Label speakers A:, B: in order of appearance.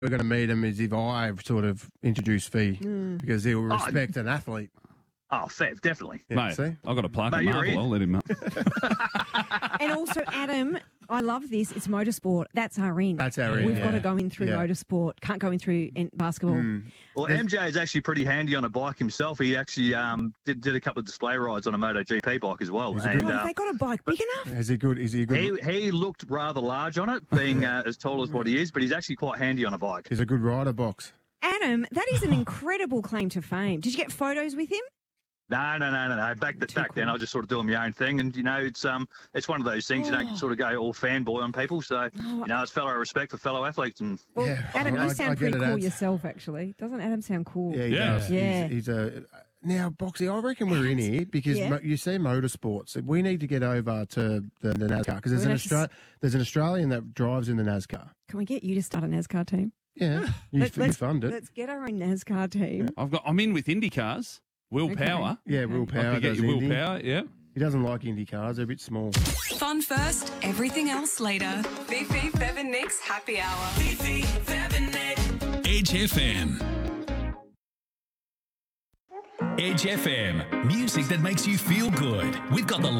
A: we're going to meet him is if I sort of introduce Fee because he'll respect an athlete.
B: Oh, fair, definitely.
A: Yeah,
C: Mate,
A: see?
C: I've got a plug
B: Mate,
C: at
B: you're
C: Marvel.
B: in.
C: I'll let him know.
D: And also, Adam, I love this. It's motorsport. That's our in.
A: That's our in,
D: We've got
A: yeah.
D: to go in through
A: Yeah.
D: motorsport. Can't go in through basketball.
B: Well, MJ is actually pretty handy on a bike himself. He actually did a couple of display rides on a MotoGP bike as well.
A: He's a
B: And
A: good-
D: Have they got a bike big enough?
A: Is he good? Is he a good?
B: he looked rather large on it, being as tall as what he is, but he's actually quite handy on a bike.
A: He's a good rider, Box.
D: Adam, that is an incredible claim to fame. Did you get photos with him?
B: No. Back then, I was just sort of doing my own thing, and it's one of those things you don't sort of go all fanboy on people. So it's fellow respect for fellow athletes, and
D: Well,
A: Yeah,
D: Adam,
A: I
D: you
A: get
D: sound pretty
A: it,
D: cool
A: Ads.
D: yourself, actually. Doesn't Adam sound cool?
A: Yeah, he
C: Yeah.
A: does.
D: Yeah.
A: He's a now, Boxy. I reckon we're in here because
D: Yeah.
A: you see motorsports. We need to get over to the NASCAR because
D: We're gonna have to
A: there's an Australian that drives in the NASCAR.
D: Can we get you to start a NASCAR team?
A: Yeah, you fund it.
D: Let's get our own NASCAR team.
C: I'm in with Indy cars. Will
D: Okay.
C: Power.
A: Yeah, Will
C: I
A: Power
C: can get
A: does
C: you Will
A: Indy.
C: Power, yeah.
A: He doesn't like Indy cars; they're a bit small.
E: Fun first, everything else later. Fifi, Bev and Nick's Happy Hour. Fifi, Bev and Nick.
F: Edge FM. Edge FM. Music that makes you feel good. We've got the